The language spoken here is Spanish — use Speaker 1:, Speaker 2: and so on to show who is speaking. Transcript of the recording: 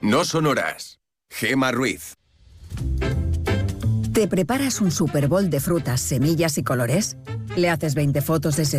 Speaker 1: No son horas. Gema Ruiz.
Speaker 2: ¿Te preparas un Super Bowl de frutas, semillas y colores? ¿Le haces 20 fotos de ese